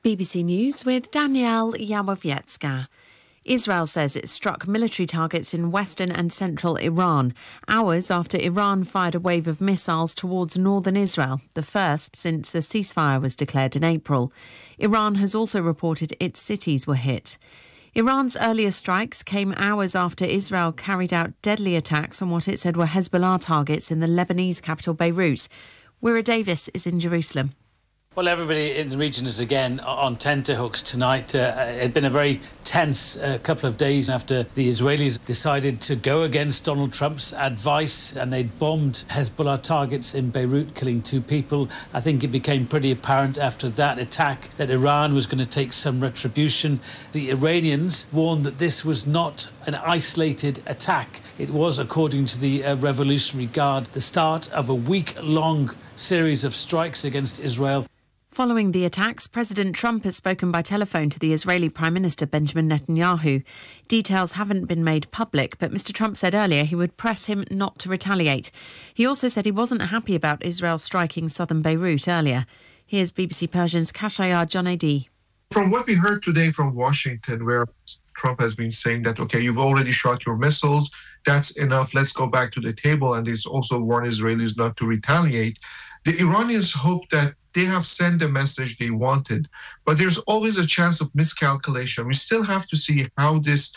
BBC News with Danielle Yawowiecka. Israel says it struck military targets in western and central Iran, hours after Iran fired a wave of missiles towards northern Israel, the first since a ceasefire was declared in April. Iran has also reported its cities were hit. Iran's earlier strikes came hours after Israel carried out deadly attacks on what it said were Hezbollah targets in the Lebanese capital Beirut. Wira Davis is in Jerusalem. Well, everybody in the region is again on tenterhooks tonight. It had been a very tense couple of days after the Israelis decided to go against Donald Trump's advice and they'd bombed Hezbollah targets in Beirut, killing 2 people. I think it became pretty apparent after that attack that Iran was going to take some retribution. The Iranians warned that this was not an isolated attack. It was, according to the Revolutionary Guard, the start of a week-long series of strikes against Israel. Following the attacks, President Trump has spoken by telephone to the Israeli Prime Minister Benjamin Netanyahu. Details haven't been made public, but Mr. Trump said earlier he would press him not to retaliate. He also said he wasn't happy about Israel striking southern Beirut earlier. Here's BBC Persian's Kashayar Janedi. From what we heard today from Washington, where Trump has been saying that, OK, you've already shot your missiles, that's enough, let's go back to the table, and he's also warned Israelis not to retaliate. The Iranians hope that they have sent the message they wanted, but there's always a chance of miscalculation. We still have to see how this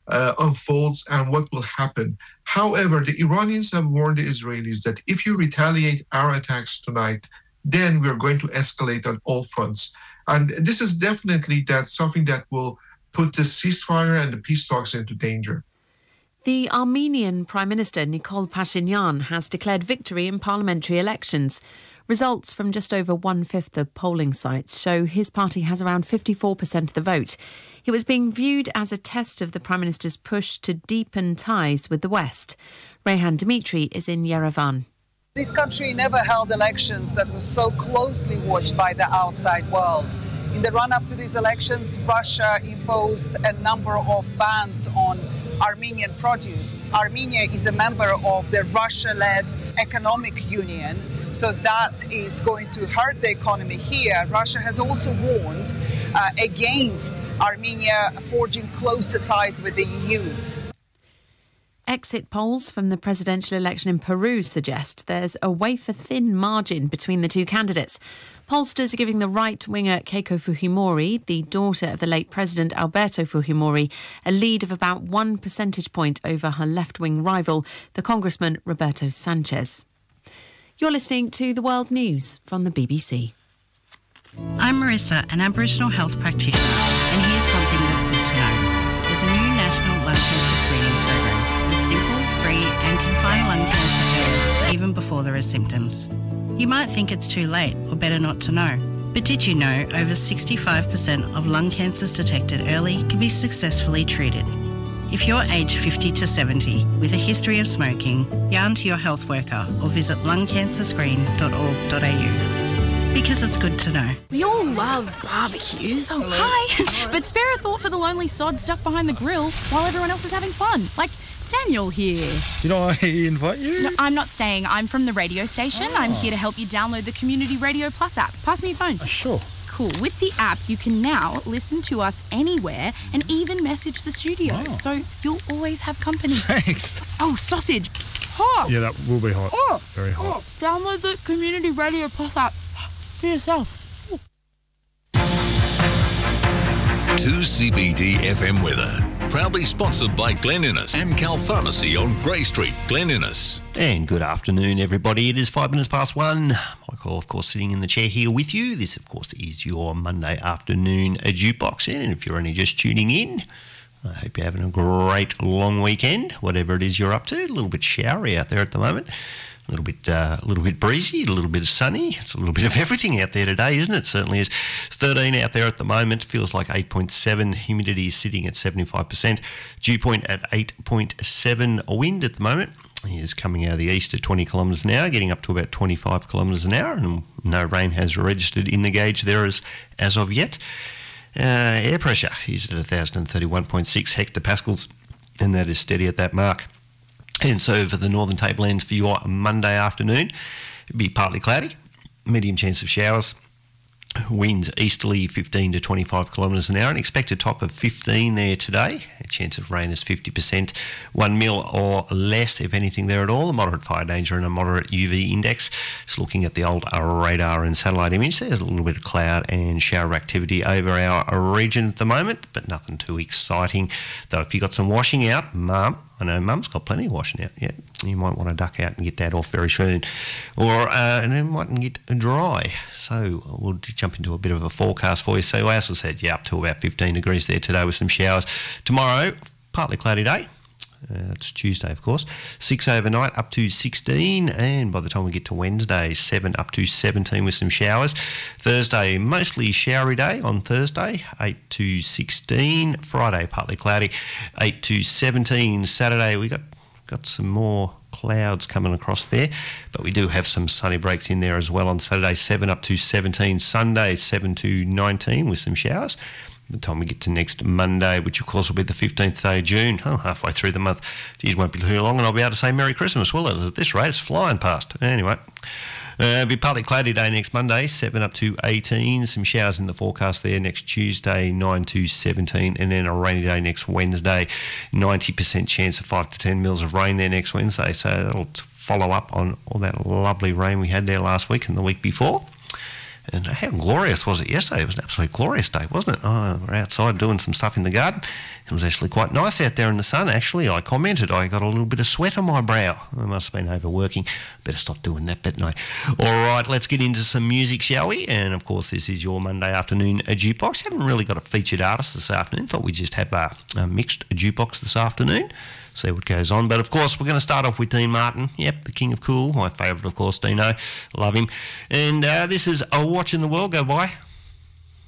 unfolds and what will happen. However, the Iranians have warned the Israelis that if you retaliate our attacks tonight, then we're going to escalate on all fronts. And this is definitely something that will put the ceasefire and the peace talks into danger. The Armenian Prime Minister Nikol Pashinyan has declared victory in parliamentary elections. Results from just over 1/5 of polling sites show his party has around 54% of the vote. It was being viewed as a test of the Prime Minister's push to deepen ties with the West. Reyhan Dimitri is in Yerevan. This country never held elections that were so closely watched by the outside world. In the run-up to these elections, Russia imposed a number of bans on Armenian produce. Armenia is a member of the Russia-led economic union, so that is going to hurt the economy here. Russia has also warned against Armenia forging closer ties with the EU. Exit polls from the presidential election in Peru suggest there's a wafer-thin margin between the two candidates. Pollsters are giving the right-winger Keiko Fujimori, the daughter of the late President Alberto Fujimori, a lead of about 1 percentage point over her left-wing rival, the Congressman Roberto Sanchez. You're listening to The World News from the BBC. I'm Marissa, an Aboriginal health practitioner, and here's something that's good to know. There's a new national lung cancer screening program. It's simple, free, and can find lung cancer early, even before there are symptoms. You might think it's too late or better not to know. But did you know over 65% of lung cancers detected early can be successfully treated? If you're aged 50 to 70 with a history of smoking, yarn to your health worker or visit lungcancerscreen.org.au. Because it's good to know. We all love barbecues. Oh, hi. But spare a thought for the lonely sod stuck behind the grill while everyone else is having fun. Like Daniel here. Did I invite you? No, I'm not staying. I'm from the radio station. I'm here to help you download the Community Radio Plus app. Pass me your phone. Sure. Cool. With the app, you can now listen to us anywhere and even message the studio. Oh. So you'll always have company. Thanks. Oh, sausage. Hot. Yeah, that will be hot. Oh. Very hot. Download the Community Radio Plus app for yourself. 2CBD FM weather. Proudly sponsored by Glen Innes, Amcal Pharmacy on Grey Street, Glen Innes. And good afternoon, everybody. It is 5 minutes past 1. Michael, of course, sitting in the chair here with you. This, of course, is your Monday afternoon jukebox. And if you're only just tuning in, I hope you're having a great long weekend, whatever it is you're up to. A little bit showery out there at the moment. A little bit breezy, a little bit sunny. It's a little bit of everything out there today, isn't it? Certainly is. 13 out there at the moment. Feels like 8.7. Humidity is sitting at 75%. Dew point at 8.7. Wind at the moment is coming out of the east at 20 kilometres an hour, getting up to about 25 kilometres an hour, and no rain has registered in the gauge there as of yet. Air pressure is at 1,031.6 hectopascals, and that is steady at that mark. And so for the Northern Tablelands for your Monday afternoon, it'd be partly cloudy, medium chance of showers, Winds easterly 15 to 25 kilometres an hour. An expected top of 15 there today. A chance of rain is 50%. 1 mil or less, if anything, there at all. A moderate fire danger and a moderate UV index. Just looking at the old radar and satellite image, there's a little bit of cloud and shower activity over our region at the moment, but nothing too exciting. Though if you've got some washing out, Mum, I know Mum's got plenty of washing out. Yeah, you might want to duck out and get that off very soon, or and it might get dry. So we'll jump into a bit of a forecast for you. So I also said, up to about 15 degrees there today with some showers. Tomorrow, partly cloudy day. It's Tuesday, of course. 6 overnight, up to 16, and by the time we get to Wednesday, 7 up to 17 with some showers. Thursday, mostly showery day on Thursday, 8 to 16. Friday, partly cloudy, 8 to 17. Saturday, we got some more clouds coming across there, but we do have some sunny breaks in there as well on Saturday, 7 up to 17. Sunday, 7 to 19 with some showers. By the time we get to next Monday, which of course will be the 15th day of June, halfway through the month. Geez, won't be too long and I'll be able to say Merry Christmas, will it? At this rate, it's flying past. Anyway, it'll be partly cloudy day next Monday, 7 up to 18. Some showers in the forecast there next Tuesday, 9 to 17. And then a rainy day next Wednesday, 90% chance of 5 to 10 mils of rain there next Wednesday. So that'll follow up on all that lovely rain we had there last week and the week before. And how glorious was it yesterday? It was an absolutely glorious day, wasn't it? We're outside doing some stuff in the garden. It was actually quite nice out there in the sun, actually. I commented I got a little bit of sweat on my brow. I must have been overworking. Better stop doing that, better not. All right, let's get into some music, shall we? And, of course, this is your Monday afternoon jukebox. Haven't really got a featured artist this afternoon. Thought we'd just have a mixed jukebox this afternoon. See what goes on. But, of course, we're going to start off with Dean Martin. Yep, the king of cool. My favourite, of course, Dino. Love him. And this is Watching the World Go By.